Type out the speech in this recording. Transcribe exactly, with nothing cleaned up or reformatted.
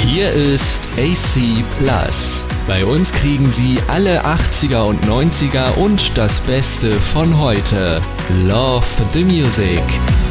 Hier ist A C Plus. Bei uns kriegen Sie alle achtziger und neunziger und das Beste von heute. Love the Music.